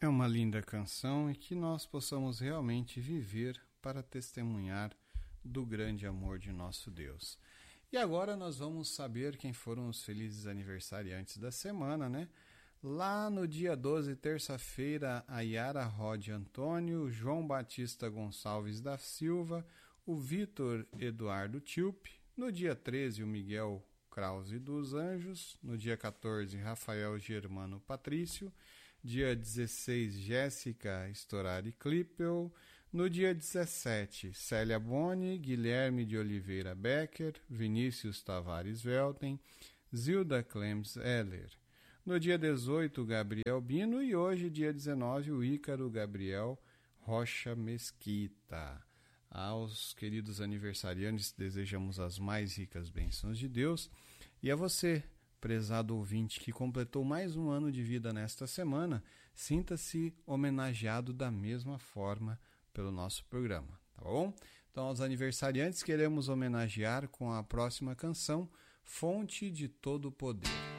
É uma linda canção e que nós possamos realmente viver para testemunhar do grande amor de nosso Deus. E agora nós vamos saber quem foram os felizes aniversariantes da semana, né? Lá no dia 12, terça-feira, a Yara Rode Antônio, o João Batista Gonçalves da Silva, o Vitor Eduardo Tilpe. No dia 13, o Miguel Krause dos Anjos. No dia 14, Rafael Germano Patrício. Dia 16, Jéssica Storari Klippel. No dia 17, Célia Boni, Guilherme de Oliveira Becker, Vinícius Tavares Velten, Zilda Clems Heller. No dia 18, Gabriel Bino. E hoje, dia 19, o Ícaro Gabriel Rocha Mesquita. Aos queridos aniversariantes, desejamos as mais ricas bênçãos de Deus. E a você, prezado ouvinte, que completou mais um ano de vida nesta semana, sinta-se homenageado da mesma forma pelo nosso programa, tá bom? Então, aos aniversariantes, queremos homenagear com a próxima canção, Fonte de Todo Poder.